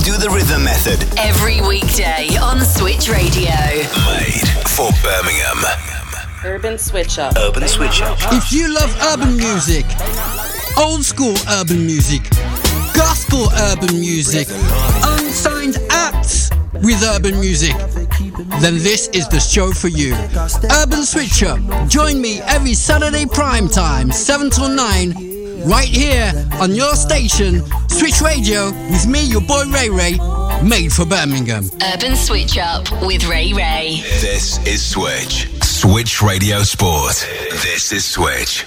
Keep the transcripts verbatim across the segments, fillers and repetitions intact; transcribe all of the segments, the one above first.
Do the Rhythm Method. Every weekday on Switch Radio. Made for Birmingham. Urban Switch Up. Urban Switch Up. If you love urban music, old school urban music, gospel urban music, unsigned acts with urban music, then this is the show for you. Urban Switch Up. Join me every Saturday prime time, seven till nine, right here on your station, Switch Radio, with me, your boy Ray Ray, made for Birmingham. Urban Switch Up with Ray Ray. This is Switch. Switch Radio Sport. This is Switch.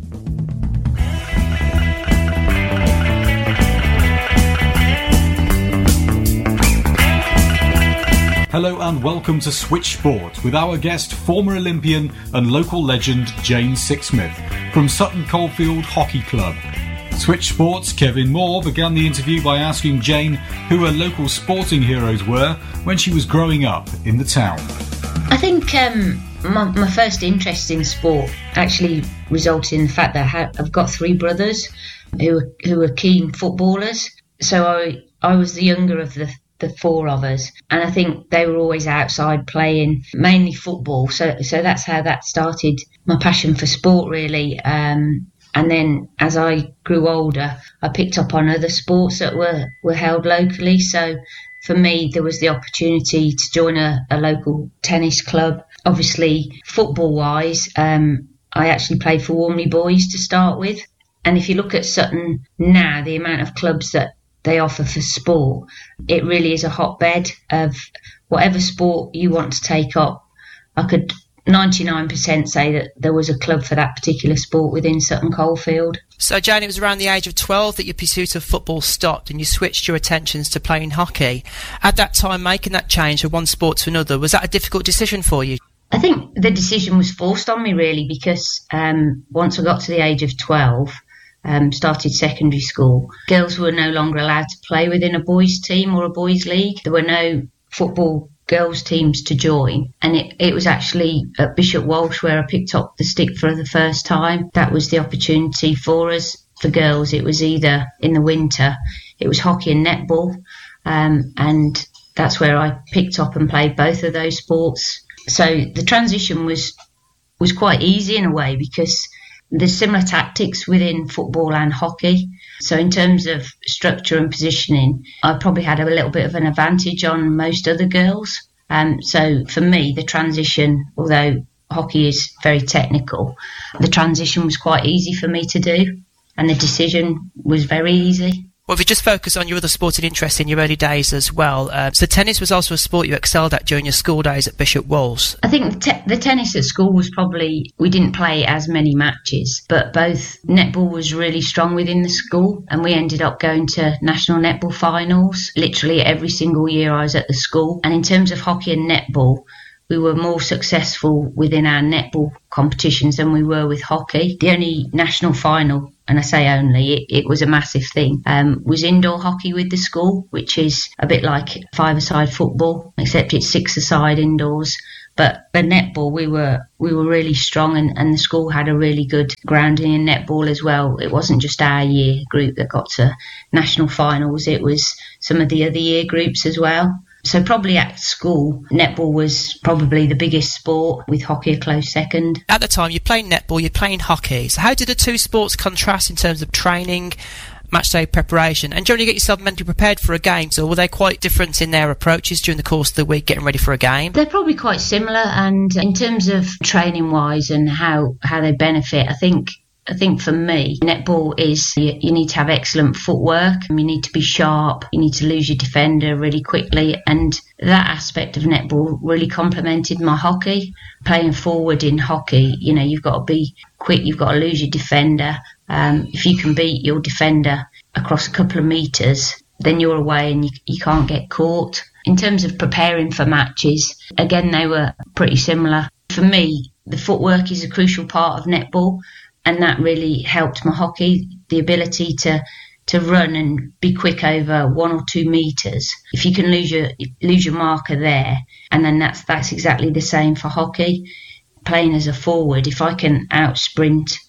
Hello and welcome to Switch Sport with our guest, former Olympian and local legend Jane Sixsmith from Sutton Coldfield Hockey Club. Switch Sport's Kevin Moore began the interview by asking Jane who her local sporting heroes were when she was growing up in the town. I think um, my, my first interest in sport actually resulted in the fact that I ha- I've got three brothers who who were keen footballers. So I I was the younger of the the four of us, and I think they were always outside playing, mainly football. So so that's how that started my passion for sport, really. Um, and then as I grew older, I picked up on other sports that were, were held locally. So for me, there was the opportunity to join a, a local tennis club. Obviously, football-wise, um, I actually played for Warmley Boys to start with. And if you look at Sutton now, the amount of clubs that they offer for sport, it really is a hotbed of whatever sport you want to take up. I could ninety-nine percent say that there was a club for that particular sport within Sutton Coldfield. So Jane, it was around the age of twelve that your pursuit of football stopped and you switched your attentions to playing hockey. At that time, making that change from one sport to another, was that a difficult decision for you? I think the decision was forced on me, really, because um, once I got to the age of twelve, Um, started secondary school, girls were no longer allowed to play within a boys' team or a boys' league. There were no football girls' teams to join, and it, it was actually at Bishop Walsh where I picked up the stick for the first time. That was the opportunity for us. For girls, it was either in the winter, it was hockey and netball, um, and that's where I picked up and played both of those sports. So the transition was was quite easy in a way, because there's similar tactics within football and hockey. So in terms of structure and positioning, I probably had a little bit of an advantage on most other girls. Um, so for me, the transition, although hockey is very technical, the transition was quite easy for me to do, and the decision was very easy. Well, if you just focus on your other sporting interests in your early days as well, uh, so tennis was also a sport you excelled at during your school days at Bishop Walsh. I think the, te- the tennis at school was probably, we didn't play as many matches, but both netball was really strong within the school, and we ended up going to national netball finals literally every single year I was at the school. And in terms of hockey and netball, we were more successful within our netball competitions than we were with hockey. The only national final, and I say only, it, it was a massive thing, um, was indoor hockey with the school, which is a bit like five-a-side football, except it's six-a-side indoors. But the netball, we were we were really strong, and, and the school had a really good grounding in netball as well. It wasn't just our year group that got to national finals, it was some of the other year groups as well. So probably at school, netball was probably the biggest sport, with hockey a close second. At the time, you're playing netball, you're playing hockey. So how did the two sports contrast in terms of training, match day preparation, and generally get yourself mentally prepared for a game? So were they quite different in their approaches during the course of the week, getting ready for a game? They're probably quite similar, and in terms of training-wise and how, how they benefit, I think I think for me, netball is you, you need to have excellent footwork, you need to be sharp, you need to lose your defender really quickly, and that aspect of netball really complemented my hockey. Playing forward in hockey, you know, you've got to be quick, you've got to lose your defender. Um, if you can beat your defender across a couple of metres, then you're away and you, you can't get caught. In terms of preparing for matches, again, they were pretty similar. For me, the footwork is a crucial part of netball, and that really helped my hockey, the ability to to run and be quick over one or two metres. If you can lose your lose your marker there, and then that's that's exactly the same for hockey. Playing as a forward, if I can out sprint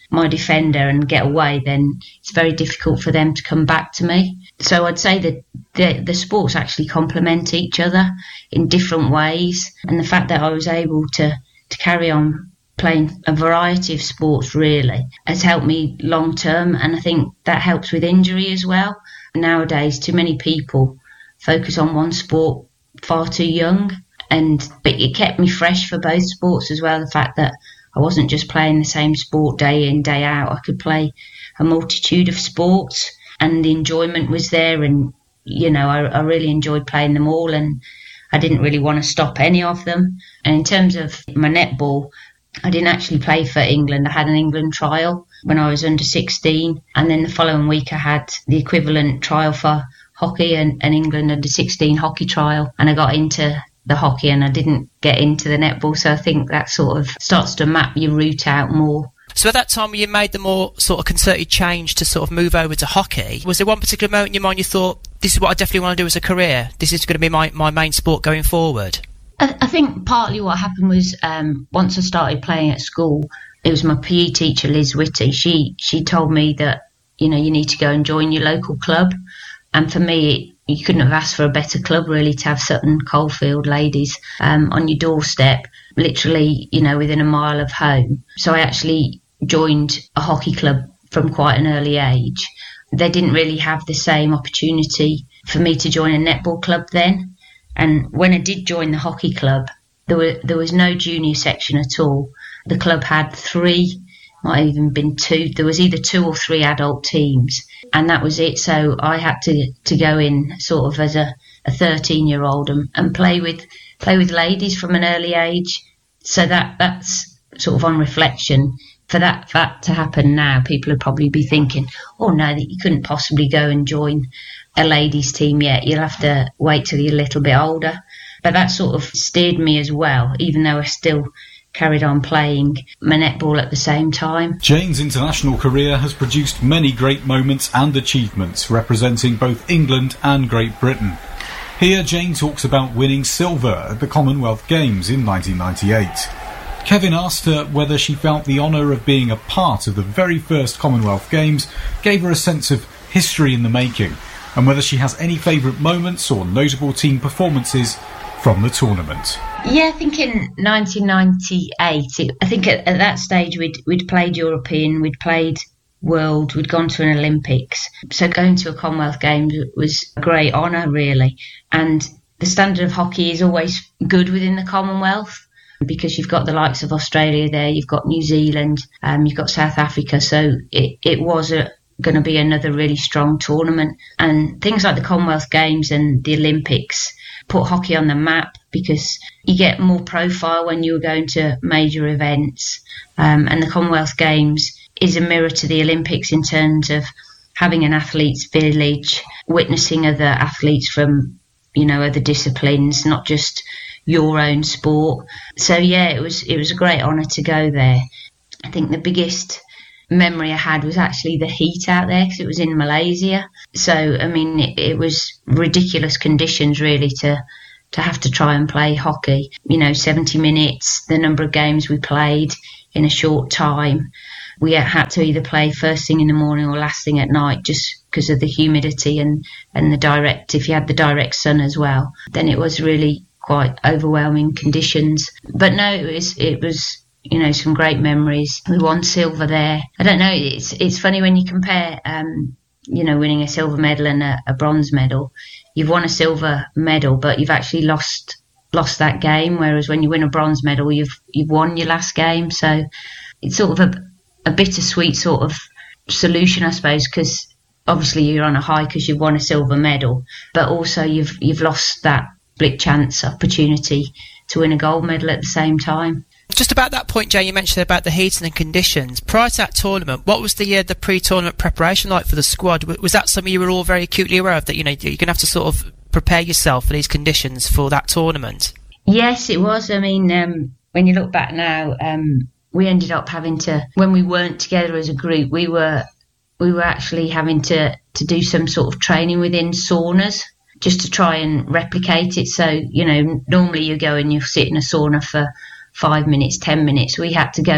my defender and get away, then it's very difficult for them to come back to me. So I'd say that the, the sports actually complement each other in different ways. And the fact that I was able to, to carry on playing a variety of sports really has helped me long term. And I think that helps with injury as well. Nowadays, too many people focus on one sport far too young. And but it kept me fresh for both sports as well. The fact that I wasn't just playing the same sport day in, day out. I could play a multitude of sports and the enjoyment was there. And, you know, I, I really enjoyed playing them all and I didn't really want to stop any of them. And in terms of my netball, I didn't actually play for England. I had an England trial when I was under sixteen. And then the following week I had the equivalent trial for hockey and an England under sixteen hockey trial. And I got into the hockey and I didn't get into the netball. So I think that sort of starts to map your route out more. So at that time when you made the more sort of concerted change to sort of move over to hockey, was there one particular moment in your mind you thought, this is what I definitely want to do as a career? This is going to be my, my main sport going forward? I, I think partly what happened was um, once I started playing at school, it was my P E teacher, Liz Whitty. She, she told me that, you know, you need to go and join your local club. And for me, you couldn't have asked for a better club, really, to have Sutton Coldfield ladies um, on your doorstep, literally, you know, within a mile of home. So I actually joined a hockey club from quite an early age. They didn't really have the same opportunity for me to join a netball club then. And when I did join the hockey club, there were there was no junior section at all. The club had three, might have even been two. There was either two or three adult teams. And that was it. So I had to, to go in sort of as a, a thirteen-year-old and, and play with play with ladies from an early age. So that that's sort of on reflection. For that, for that to happen now, people would probably be thinking, oh, no, that you couldn't possibly go and join a ladies' team yet. You'll have to wait till you're a little bit older. But that sort of steered me as well, even though I still carried on playing my netball at the same time. Jane's international career has produced many great moments and achievements representing both England and Great Britain. Here Jane talks about winning silver at the Commonwealth Games in nineteen ninety-eight. Kevin asked her whether she felt the honour of being a part of the very first Commonwealth Games gave her a sense of history in the making, and whether she has any favourite moments or notable team performances from the tournament. Yeah, I think in nineteen ninety-eight, it, I think at, at that stage we'd we'd played European, we'd played World, we'd gone to an Olympics. So going to a Commonwealth Games was a great honour, really. And the standard of hockey is always good within the Commonwealth because you've got the likes of Australia there, you've got New Zealand, um, you've got South Africa. So it, it was a going to be another really strong tournament. And things like the Commonwealth Games and the Olympics put hockey on the map because you get more profile when you're going to major events. Um, and the Commonwealth Games is a mirror to the Olympics in terms of having an athletes' village, witnessing other athletes from, you know, other disciplines, not just your own sport. So, yeah, it was it was a great honour to go there. I think the biggest memory I had was actually the heat out there because it was in Malaysia. So, I mean, it, it was ridiculous conditions really to to have to try and play hockey. You know, seventy minutes, the number of games we played in a short time. We had to either play first thing in the morning or last thing at night just because of the humidity and, and the direct, if you had the direct sun as well, then it was really quite overwhelming conditions. But no, it was, it was you know, some great memories. We won silver there. I don't know, it's it's funny when you compare, um, you know, winning a silver medal and a, a bronze medal. You've won a silver medal, but you've actually lost lost that game, whereas when you win a bronze medal, you've you've won your last game. So it's sort of a, a bittersweet sort of solution, I suppose, because obviously you're on a high because you've won a silver medal, but also you've you've lost that split chance opportunity to win a gold medal at the same time. Just about that point, Jane, you mentioned about the heat and the conditions. Prior to that tournament, what was the uh, the pre-tournament preparation like for the squad? Was that something you were all very acutely aware of, that, you know, you're going to have to sort of prepare yourself for these conditions for that tournament? Yes, it was. I mean, um, when you look back now, um, we ended up having to, when we weren't together as a group, we were we were actually having to, to do some sort of training within saunas just to try and replicate it. So, you know, normally you go and you sit in a sauna for five minutes, ten minutes. We had to go in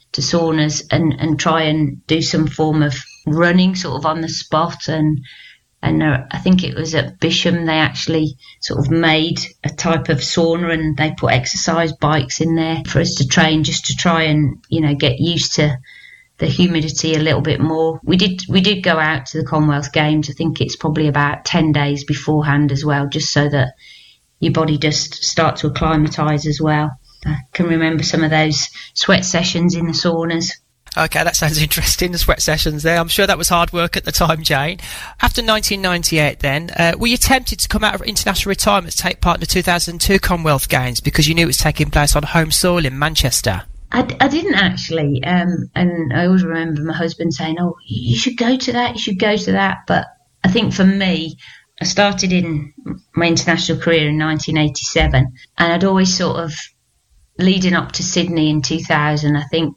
to saunas and, and try and do some form of running sort of on the spot. And and uh, I think it was at Bisham they actually sort of made a type of sauna, and they put exercise bikes in there for us to train, just to try and, you know, get used to the humidity a little bit more. We did we did go out to the Commonwealth Games. I think it's probably about ten days beforehand as well, just so that your body does start to acclimatise as well. I can remember some of those sweat sessions in the saunas. Okay, that sounds interesting, the sweat sessions there. I'm sure that was hard work at the time, Jane. After nineteen ninety-eight then, uh, were you tempted to come out of international retirement to take part in the two thousand two Commonwealth Games because you knew it was taking place on home soil in Manchester? I, I didn't actually, um, and I always remember my husband saying, oh, you should go to that, you should go to that. But I think for me, I started in my international career in nineteen eighty-seven, and I'd always sort of, leading up to Sydney in two thousand, I think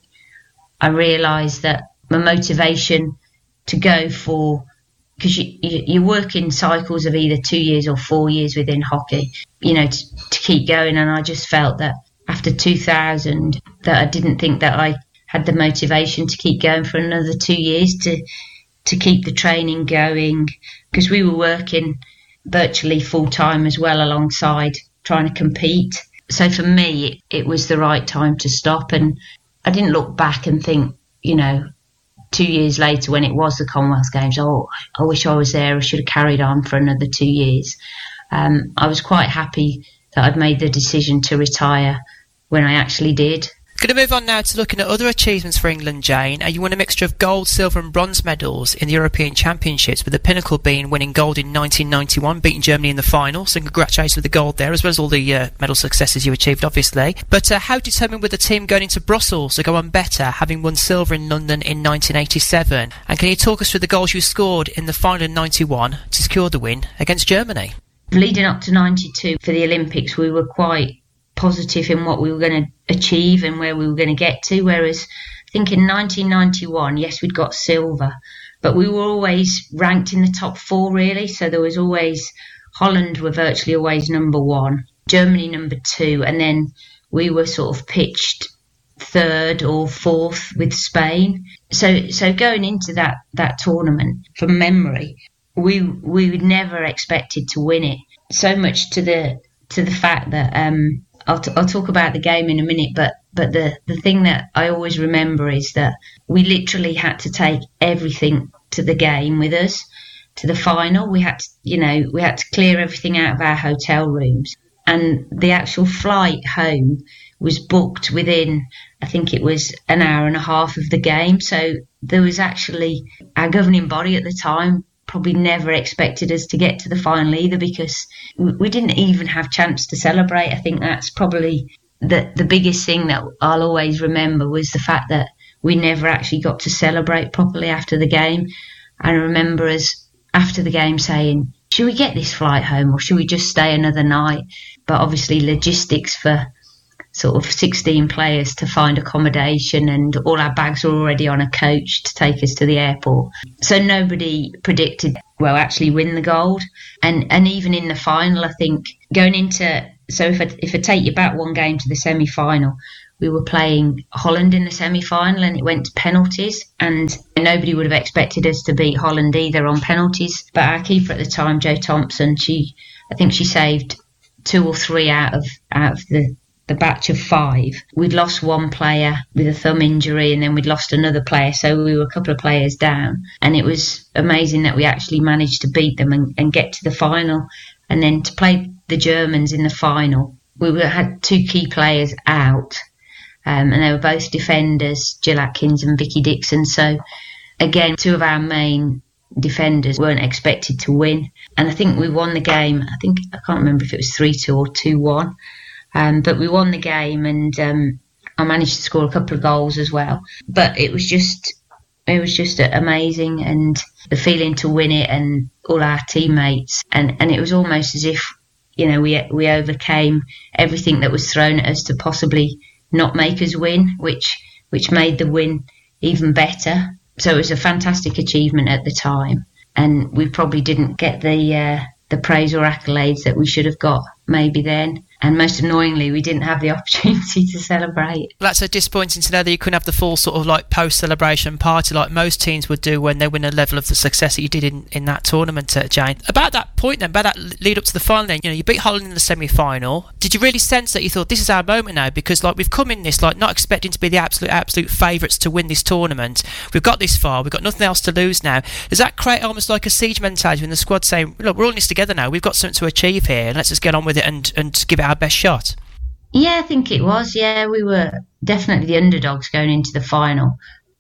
I realised that my motivation to go for, because you, you, you work in cycles of either two years or four years within hockey, you know, to, to keep going. And I just felt that after two thousand, that I didn't think that I had the motivation to keep going for another two years to to keep the training going, because we were working virtually full time as well alongside trying to compete. So for me, it, it was the right time to stop. And I didn't look back and think, you know, two years later when it was the Commonwealth Games, oh, I wish I was there, I should have carried on for another two years. Um, I was quite happy that I'd made the decision to retire when I actually did. Going to move on now to looking at other achievements for England, Jane. Uh, you won a mixture of gold, silver and bronze medals in the European Championships, with the pinnacle being winning gold in nineteen ninety-one, beating Germany in the final. So congratulations with the gold there, as well as all the uh, medal successes you achieved, obviously. But uh, how determined were the team going into Brussels to go on better, having won silver in London in nineteen eighty-seven? And can you talk us through the goals you scored in the final in ninety-one to secure the win against Germany? Leading up to ninety-two for the Olympics, we were quite positive in what we were going to achieve and where we were going to get to, whereas I think in nineteen ninety-one, yes, we'd got silver, but we were always ranked in the top four, really. So there was always, Holland were virtually always number one, Germany number two, and then we were sort of pitched third or fourth with Spain. So so going into that that tournament, from memory, we we never expected to win it, so much to the to the fact that um I'll, t- I'll talk about the game in a minute, but but the, the thing that I always remember is that we literally had to take everything to the game with us, to the final. We had to, you know, we had to clear everything out of our hotel rooms, and the actual flight home was booked within, I think it was an hour and a half of the game. So there was actually, our governing body at the time probably never expected us to get to the final either, because we didn't even have chance to celebrate. I think that's probably the the biggest thing that I'll always remember, was the fact that we never actually got to celebrate properly after the game. And I remember us after the game saying, should we get this flight home or should we just stay another night? But obviously logistics for sort of sixteen players to find accommodation, and all our bags were already on a coach to take us to the airport. So nobody predicted we'll actually win the gold. And and even in the final, I think going into, so if I, if I take you back one game to the semi-final, we were playing Holland in the semi-final and it went to penalties, and nobody would have expected us to beat Holland either on penalties. But our keeper at the time, Jo Thompson, she I think she saved two or three out of out of the the batch of five. We'd lost one player with a thumb injury, and then we'd lost another player, so we were a couple of players down. And it was amazing that we actually managed to beat them and, and get to the final. And then to play the Germans in the final, we were, had two key players out, um, and they were both defenders, Jill Atkins and Vicky Dixon. So again, two of our main defenders weren't expected to win. And I think we won the game, I think, I can't remember if it was three two or two one. Um, but we won the game, and um, I managed to score a couple of goals as well. But it was just, it was just amazing, and the feeling to win it, and all our teammates, and, and it was almost as if, you know, we we overcame everything that was thrown at us to possibly not make us win, which which made the win even better. So it was a fantastic achievement at the time, and we probably didn't get the uh, the praise or accolades that we should have got maybe then. And most annoyingly, we didn't have the opportunity to celebrate. That's so disappointing to know that you couldn't have the full sort of like post-celebration party like most teams would do when they win a level of the success that you did in, in that tournament, uh, Jane. About that point then, about that lead up to the final then, you know, you beat Holland in the semi-final. Did you really sense that you thought, this is our moment now? Because like we've come in this, like not expecting to be the absolute, absolute favourites to win this tournament. We've got this far, we've got nothing else to lose now. Does that create almost like a siege mentality in the squad saying, look, we're all in this together now, we've got something to achieve here, and let's just get on with it and, and give it our best shot? Yeah, I think it was. Yeah, we were definitely the underdogs going into the final.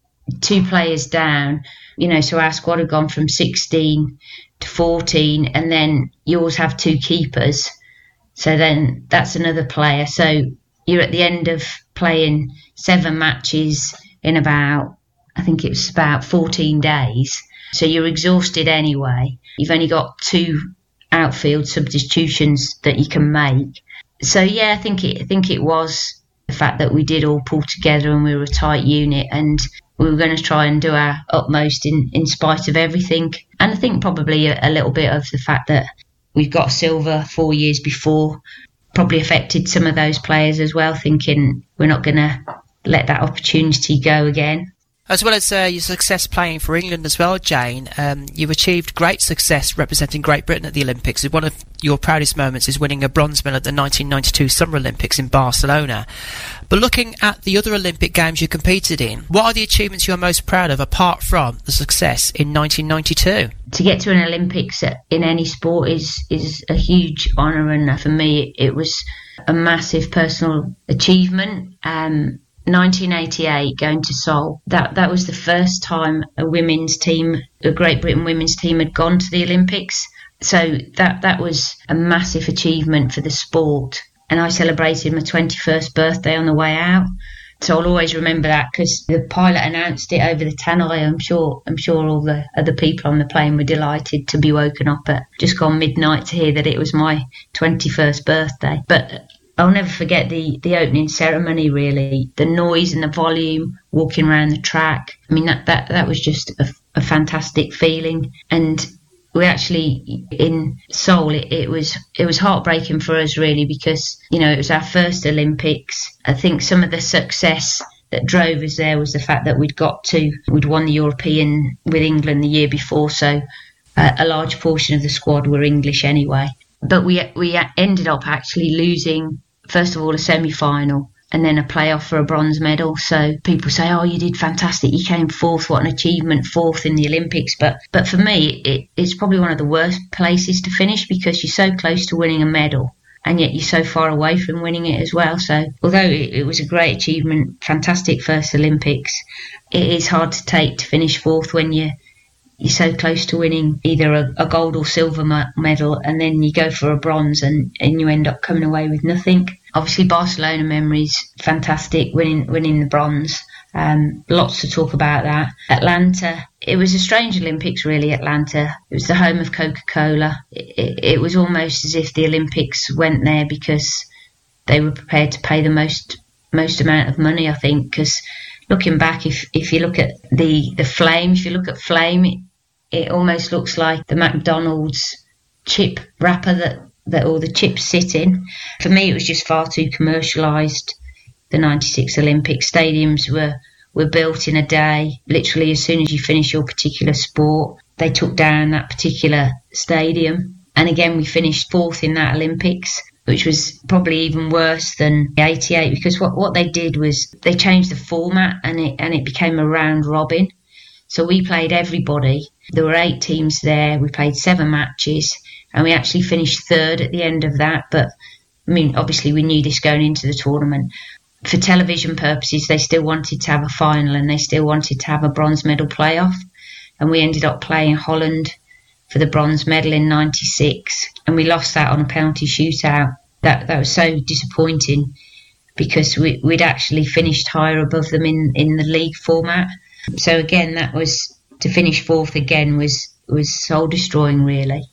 Two players down, you know, so our squad had gone from sixteen to fourteen, and then you always have two keepers. So then that's another player. So you're at the end of playing seven matches in about, I think it was about fourteen days. So you're exhausted anyway. You've only got two outfield substitutions that you can make. So yeah, I think it I think it was the fact that we did all pull together and we were a tight unit, and we were going to try and do our utmost in, in spite of everything. And I think probably a, a little bit of the fact that we've got silver four years before probably affected some of those players as well, thinking we're not going to let that opportunity go again. As well as uh, your success playing for England as well, Jane, um, you've achieved great success representing Great Britain at the Olympics. One of your proudest moments is winning a bronze medal at the nineteen ninety-two Summer Olympics in Barcelona. But looking at the other Olympic Games you competed in, what are the achievements you're most proud of apart from the success in nineteen ninety-two? To get to an Olympics in any sport is, is a huge honour, and for me it was a massive personal achievement. Um, nineteen eighty-eight, going to Seoul, that that was the first time a women's team, a Great Britain women's team, had gone to the Olympics. So that that was a massive achievement for the sport. And I celebrated my twenty-first birthday on the way out. So I'll always remember that, because the pilot announced it over the tannoy. I'm sure I'm sure all the other people on the plane were delighted to be woken up at just gone midnight to hear that it was my twenty-first birthday. But I'll never forget the, the opening ceremony, really. The noise and the volume, walking around the track. I mean, that, that, that was just a, a fantastic feeling. And we actually, in Seoul, it, it was it was heartbreaking for us, really, because, you know, it was our first Olympics. I think some of the success that drove us there was the fact that we'd got to, we'd won the European with England the year before, so uh, a large portion of the squad were English anyway. But we we ended up actually losing, first of all, a semi-final and then a playoff for a bronze medal. So people say, oh, you did fantastic, you came fourth, what an achievement, fourth in the Olympics. But but for me, it, it's probably one of the worst places to finish, because you're so close to winning a medal and yet you're so far away from winning it as well. So although it, it was a great achievement, fantastic first Olympics, it is hard to take to finish fourth when you you're so close to winning either a, a gold or silver medal, and then you go for a bronze and, and you end up coming away with nothing. Obviously, Barcelona memories, fantastic, winning winning the bronze. Um, lots to talk about that. Atlanta, it was a strange Olympics, really, Atlanta. It was the home of Coca-Cola. It, it, it was almost as if the Olympics went there because they were prepared to pay the most most amount of money, I think, because looking back, if, if you look at the, the flame, if you look at flame, it, it almost looks like the McDonald's chip wrapper that, that all the chips sit in. For me, it was just far too commercialised. The ninety-six Olympic stadiums were, were built in a day. Literally, as soon as you finish your particular sport, they took down that particular stadium. And again, we finished fourth in that Olympics, which was probably even worse than eighty-eight, because what, what they did was they changed the format and it and it became a round robin. So we played everybody. There were eight teams there. We played seven matches and we actually finished third at the end of that. But, I mean, obviously we knew this going into the tournament. For television purposes, they still wanted to have a final and they still wanted to have a bronze medal playoff. And we ended up playing Holland for the bronze medal in ninety-six, and we lost that on a penalty shootout. That that was so disappointing, because we, we'd actually finished higher above them in, in the league format. So again, that was, to finish fourth again was, was soul destroying, really.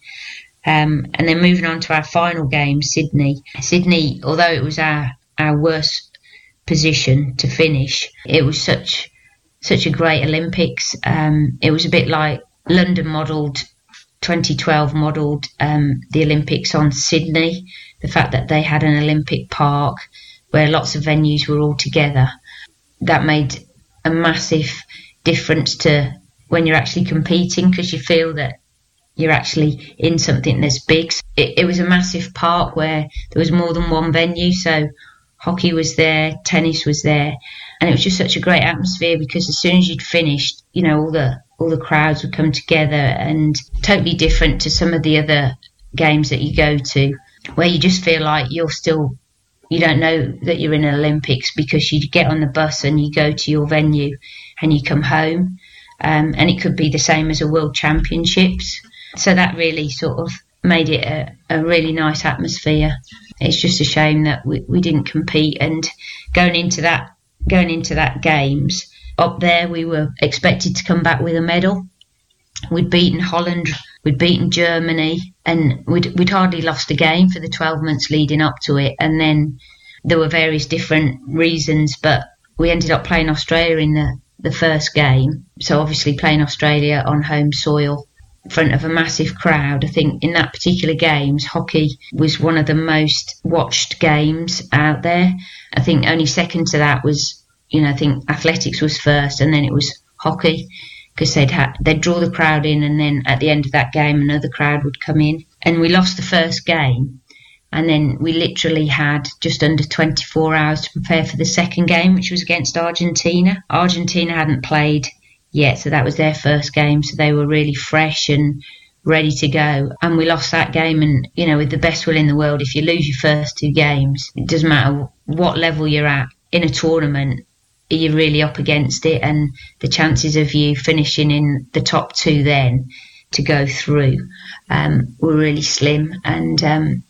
Um, and then moving on to our final game, Sydney. Sydney, although it was our, our worst position to finish, it was such such a great Olympics. Um, it was a bit like London modelled, twenty twelve modelled um, the Olympics on Sydney. the fact that they had an Olympic park where lots of venues were all together, that made a massive difference to when you're actually competing, because you feel that you're actually in something that's big. It, it was a massive park where there was more than one venue, so hockey was there, tennis was there, and it was just such a great atmosphere, because as soon as you'd finished, you know, all the all the crowds would come together, and totally different to some of the other games that you go to, where you just feel like you're still, you don't know that you're in an Olympics, because you get on the bus and you go to your venue and you come home, um, and it could be the same as a World Championships. So that really sort of made it a, a really nice atmosphere. It's just a shame that we, we didn't compete, and going into that going into that games up there, we were expected to come back with a medal. We'd beaten Holland, we'd beaten Germany, and we'd, we'd hardly lost a game for the twelve months leading up to it. And then there were various different reasons, but we ended up playing Australia in the, the first game. So obviously playing Australia on home soil in front of a massive crowd. I think in that particular games, hockey was one of the most watched games out there. I think only second to that was, you know, I think athletics was first, and then it was hockey, because they'd ha- they'd draw the crowd in, and then at the end of that game another crowd would come in. And we lost the first game, and then we literally had just under twenty-four hours to prepare for the second game, which was against Argentina. Argentina hadn't played yet, so that was their first game, so they were really fresh and ready to go. And we lost that game, and you know, with the best will in the world, if you lose your first two games, it doesn't matter what level you're at in a tournament, you're really up against it, and the chances of you finishing in the top two then to go through um, were really slim, and um,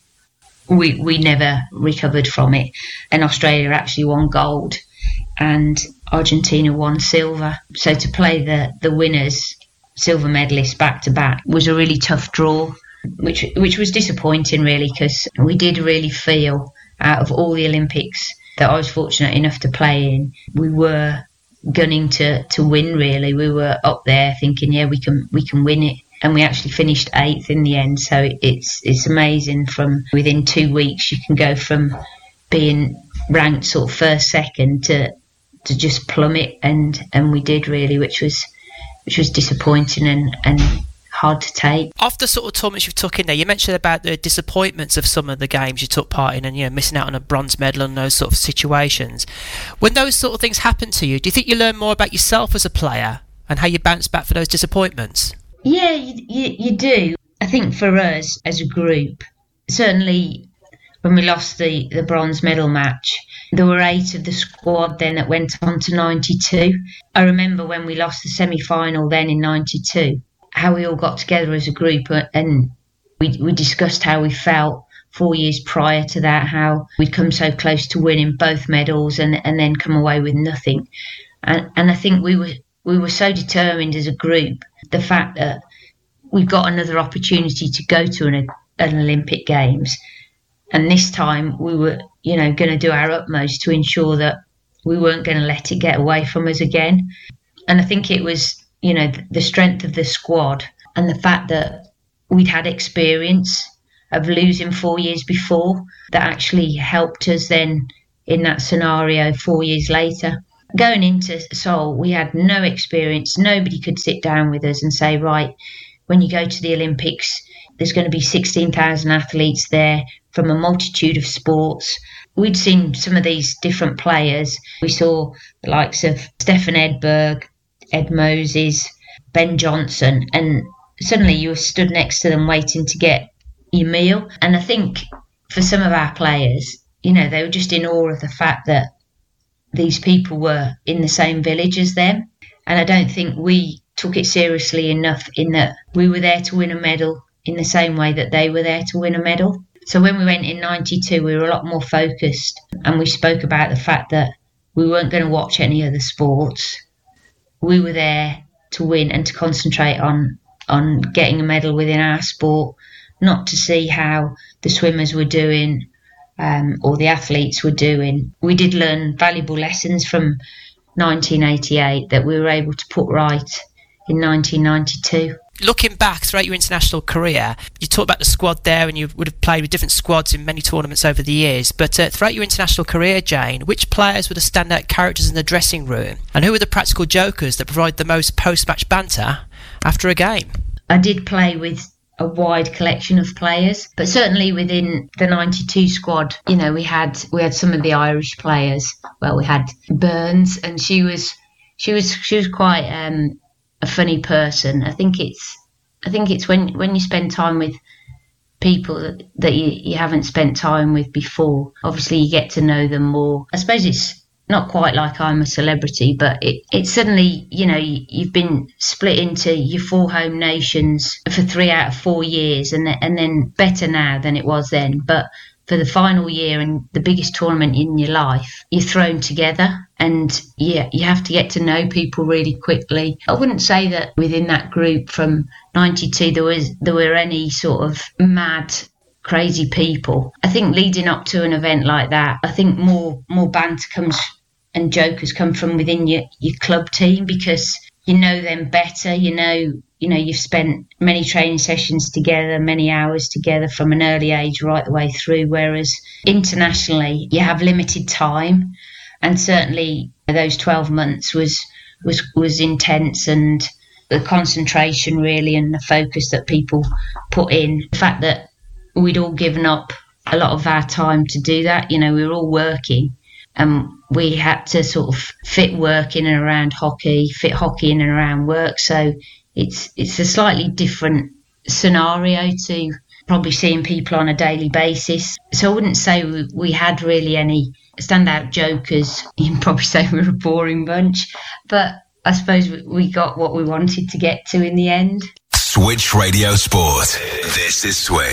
we we never recovered from it. And Australia actually won gold, and Argentina won silver. So to play the, the winners, silver medalists back to back, was a really tough draw, which which was disappointing really, because we did really feel out of all the Olympics that I was fortunate enough to play in, we were gunning to, to win really. We were up there thinking, yeah, we can we can win it. And we actually finished eighth in the end. So it's it's amazing, from within two weeks you can go from being ranked sort of first, second to to just plummet, and, and we did really, which was which was disappointing and, and hard to take. Of the sort of tournaments you've took in there, you mentioned about the disappointments of some of the games you took part in, and you know, missing out on a bronze medal and those sort of situations. When those sort of things happen to you, do you think you learn more about yourself as a player and how you bounce back for those disappointments? Yeah, you, you, you do. I think for us as a group, certainly when we lost the, the bronze medal match, there were eight of the squad then that went on to ninety-two. I remember when we lost the semi-final then in ninety-two, how we all got together as a group, and we we discussed how we felt four years prior to that, how we'd come so close to winning both medals and, and then come away with nothing. And and I think we were we were so determined as a group, the fact that we've got another opportunity to go to an, an Olympic Games, and this time we were, you know, going to do our utmost to ensure that we weren't going to let it get away from us again. And I think it was, you know, the strength of the squad and the fact that we'd had experience of losing four years before that actually helped us then in that scenario four years later. Going into Seoul, we had no experience. Nobody could sit down with us and say, right, when you go to the Olympics, there's going to be sixteen thousand athletes there from a multitude of sports. We'd seen some of these different players. We saw the likes of Stefan Edberg, Ed Moses, Ben Johnson, and suddenly you were stood next to them waiting to get your meal. And I think for some of our players, you know, they were just in awe of the fact that these people were in the same village as them. And I don't think we took it seriously enough in that we were there to win a medal in the same way that they were there to win a medal. So when we went in ninety-two, we were a lot more focused, and we spoke about the fact that we weren't going to watch any other sports. We were there to win and to concentrate on on getting a medal within our sport, not to see how the swimmers were doing um, or the athletes were doing. We did learn valuable lessons from nineteen eighty-eight that we were able to put right in nineteen ninety-two. looking back throughout your international career, you talked about the squad there, and you would have played with different squads in many tournaments over the years. But uh, throughout your international career, Jane, which players were the standout characters in the dressing room, and who were the practical jokers that provide the most post-match banter after a game? I did play with a wide collection of players, but certainly within the ninety-two squad, you know, we had we had some of the Irish players. Well, we had Burns, and she was she was she was quite um, a funny person. I think it's I think it's when when you spend time with people that, that you, you haven't spent time with before. Obviously, you get to know them more. I suppose it's not quite like I'm a celebrity, but it, it suddenly, you know, you, you've been split into your four home nations for three out of four years, and and then better now than it was then. But for the final year and the biggest tournament in your life, you're thrown together, and yeah, you have to get to know people really quickly. I wouldn't say that within that group from ninety-two there was there were any sort of mad, crazy people. I think leading up to an event like that, I think more more banter comes and jokers come from within your, your club team, because you know them better. You know, you know, you've spent many training sessions together, many hours together from an early age right the way through. Whereas internationally, you have limited time, and certainly those twelve months was was was intense, and the concentration really and the focus that people put in. The fact that we'd all given up a lot of our time to do that. You know, we were all working, and we had to sort of fit work in and around hockey, fit hockey in and around work. So it's it's a slightly different scenario to probably seeing people on a daily basis. So I wouldn't say we, we had really any standout jokers. You'd probably say we were a boring bunch, but I suppose we, we got what we wanted to get to in the end. Switch Radio Sport. This is Switch.